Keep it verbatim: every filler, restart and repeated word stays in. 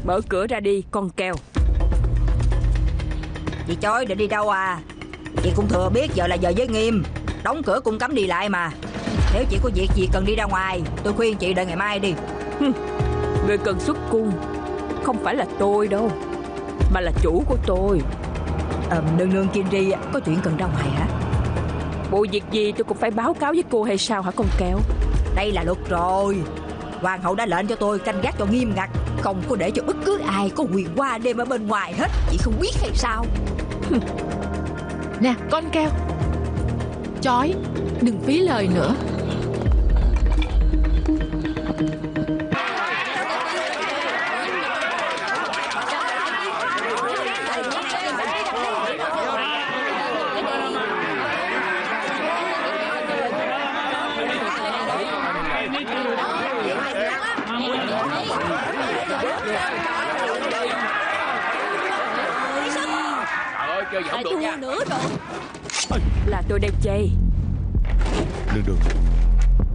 Mở cửa ra đi con kèo. Chị Choi định đi đâu à? Chị cũng thừa biết giờ là giờ giới nghiêm, đóng cửa cung cấm đi lại mà. Nếu chị có việc gì cần đi ra ngoài, tôi khuyên chị đợi ngày mai đi. Người cần xuất cung không phải là tôi đâu, mà là chủ của tôi. à, Nương nương Kinri có chuyện cần ra ngoài hả? Bộ việc gì tôi cũng phải báo cáo với cô hay sao hả con kèo? Đây là luật rồi. Hoàng hậu đã lệnh cho tôi canh gác cho nghiêm ngặt, không có để cho bất cứ ai có quyền qua đêm ở bên ngoài hết. Chị không biết hay sao? Nè con kèo, Chói, đừng phí lời nữa. Là tôi đang chê. Nương nương,